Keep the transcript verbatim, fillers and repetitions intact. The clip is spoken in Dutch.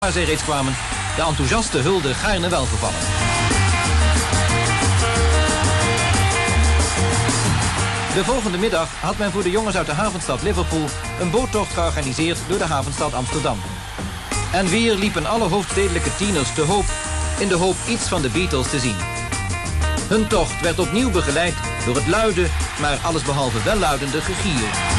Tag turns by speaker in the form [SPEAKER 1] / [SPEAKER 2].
[SPEAKER 1] Waar zij reeds kwamen, de enthousiaste hulde gaarne welgevallen. De volgende middag had men voor de jongens uit de havenstad Liverpool een boottocht georganiseerd door de havenstad Amsterdam. En weer liepen alle hoofdstedelijke tieners te hoop in de hoop iets van de Beatles te zien. Hun tocht werd opnieuw begeleid door het luide, maar allesbehalve welluidende gegier.